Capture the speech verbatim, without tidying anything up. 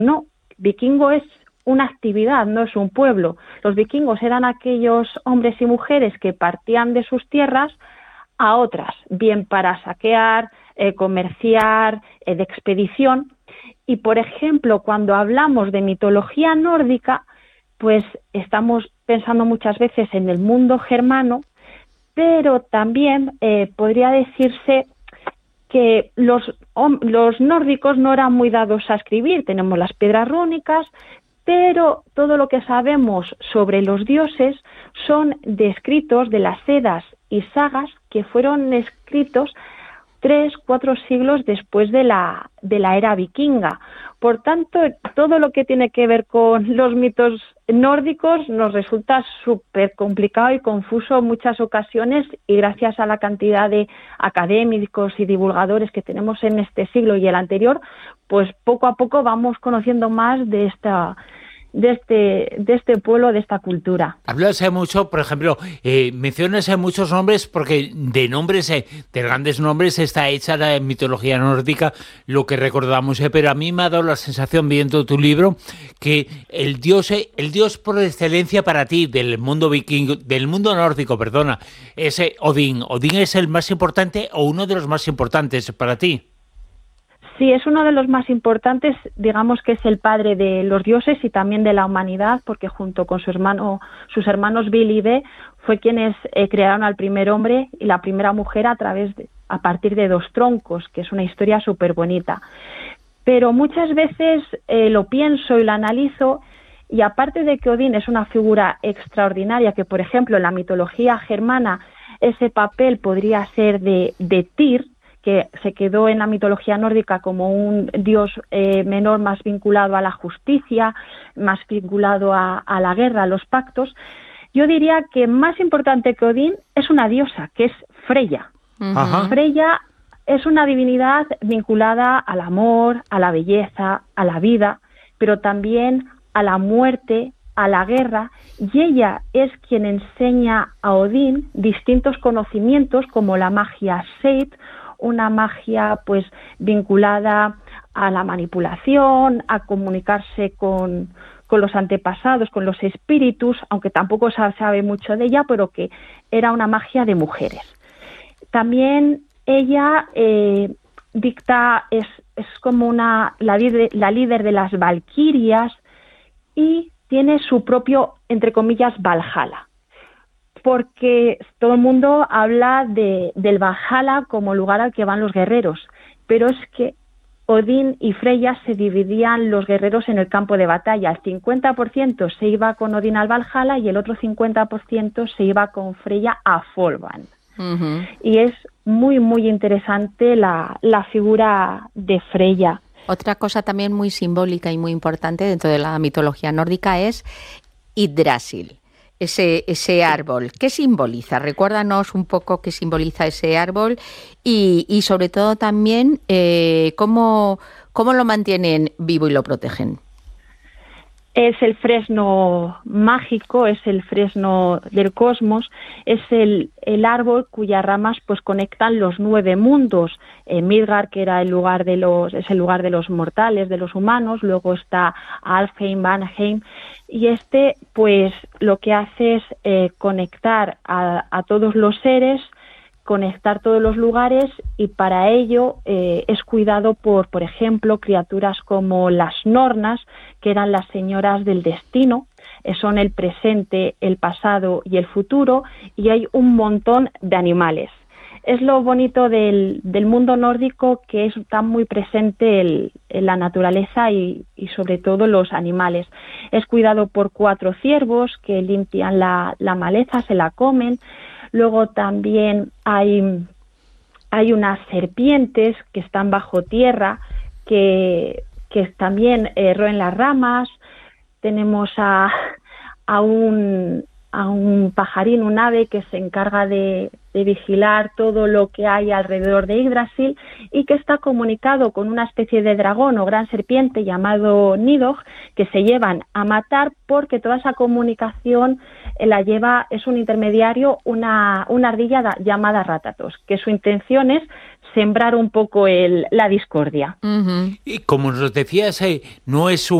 No, vikingo es una actividad, no es un pueblo. Los vikingos eran aquellos hombres y mujeres que partían de sus tierras a otras, bien para saquear, eh, comerciar, eh, de expedición. Y, por ejemplo, cuando hablamos de mitología nórdica, pues estamos pensando muchas veces en el mundo germano, pero también eh, podría decirse que los, los nórdicos no eran muy dados a escribir. Tenemos las piedras rúnicas, pero todo lo que sabemos sobre los dioses son descritos de las Edas y sagas que fueron escritos tres, cuatro siglos después de la, de la era vikinga. Por tanto, todo lo que tiene que ver con los mitos nórdicos nos resulta súper complicado y confuso en muchas ocasiones, y gracias a la cantidad de académicos y divulgadores que tenemos en este siglo y el anterior, pues poco a poco vamos conociendo más de esta de este de este pueblo, de esta cultura. Hablas mucho, por ejemplo, eh, mencionas muchos nombres, porque de nombres, eh, de grandes nombres, está hecha la mitología nórdica, lo que recordamos, eh, pero a mí me ha dado la sensación, viendo tu libro, que el dios, eh, el dios por excelencia para ti, del mundo vikingo, del mundo nórdico, perdona, es eh, Odín. ¿Odín es el más importante o uno de los más importantes para ti? Sí, es uno de los más importantes, digamos que es el padre de los dioses y también de la humanidad, porque junto con su hermano, sus hermanos Bil y Ve, fue quienes eh, crearon al primer hombre y la primera mujer a través de, a partir de dos troncos, que es una historia súper bonita. Pero muchas veces eh, lo pienso y lo analizo, y aparte de que Odín es una figura extraordinaria, que por ejemplo en la mitología germana ese papel podría ser de, de Tyr, que se quedó en la mitología nórdica como un dios eh, menor, más vinculado a la justicia, más vinculado a, a la guerra, a los pactos. Yo diría que más importante que Odín es una diosa, que es Freya. Uh-huh. Freya es una divinidad vinculada al amor, a la belleza, a la vida, pero también a la muerte, a la guerra, y ella es quien enseña a Odín distintos conocimientos como la magia Seid, una magia pues vinculada a la manipulación, a comunicarse con, con los antepasados, con los espíritus, aunque tampoco se sabe mucho de ella, pero que era una magia de mujeres. También ella eh, dicta, es, es como una la líder, la líder de las valquirias, y tiene su propio, entre comillas, Valhalla, porque todo el mundo habla de, del Valhalla como lugar al que van los guerreros, pero es que Odín y Freya se dividían los guerreros en el campo de batalla. El cincuenta por ciento se iba con Odín al Valhalla y el otro cincuenta por ciento se iba con Freya a Folvan. Uh-huh. Y es muy, muy interesante la, la figura de Freya. Otra cosa también muy simbólica y muy importante dentro de la mitología nórdica es Yggdrasil. Ese, ese árbol, ¿qué simboliza? Recuérdanos un poco qué simboliza ese árbol y, y sobre todo también eh, cómo, cómo lo mantienen vivo y lo protegen. Es el fresno mágico, es el fresno del cosmos, es el, el árbol cuyas ramas pues conectan los nueve mundos. Eh, Midgard, que era el lugar de los, es el lugar de los mortales, de los humanos, luego está Alfheim, Vanheim, y este pues lo que hace es eh, conectar a, a todos los seres, conectar todos los lugares, y para ello eh, es cuidado por, por ejemplo, criaturas como las Nornas, que eran las señoras del destino, eh, son el presente, el pasado y el futuro, y hay un montón de animales. Es lo bonito del, del mundo nórdico, que está muy presente el, en la naturaleza y, y sobre todo los animales. Es cuidado por cuatro ciervos que limpian la, la maleza, se la comen. Luego también hay, hay unas serpientes que están bajo tierra, que, que también eh, roen las ramas. Tenemos a, a, un, a un pajarín, un ave que se encarga de, de vigilar todo lo que hay alrededor de Yggdrasil y que está comunicado con una especie de dragón o gran serpiente llamado Nidhogg, que se llevan a matar porque toda esa comunicación eh, la lleva, es un intermediario, una, una ardilla da, llamada Rathatos, que su intención es sembrar un poco el, la discordia. Uh-huh. Y como nos decías, eh, no es un